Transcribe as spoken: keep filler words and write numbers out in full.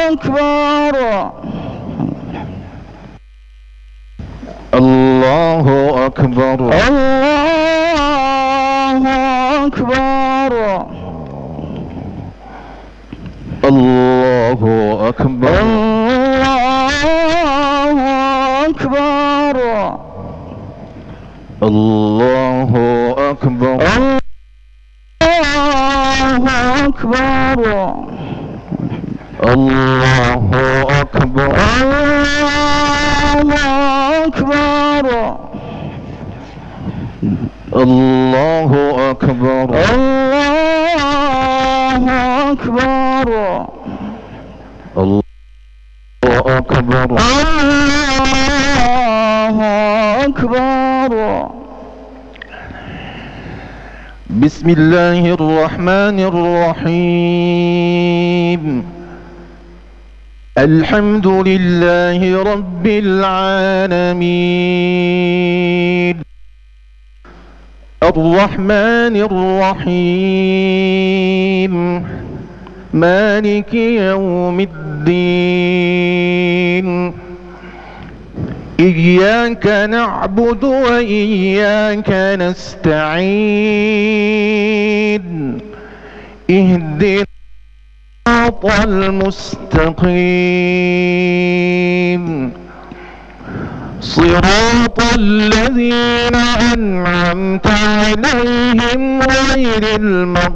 أكبر. الله أكبر. الله أكبر. الله أكبر. الله أكبر. الله أكبر. الله أكبر. الله أكبر. الله أكبر. الله أكبر. الله أكبر. الله أكبر. الله أكبر. بسم الله الرحمن الرحيم. الحمد لله رب العالمين، الرحمن الرحيم، مالك يوم الدين. إياك نعبد وإياك نستعين. اهدنا الصراط المستقيم، صراط الذين أنعمت عليهم غير المغضوب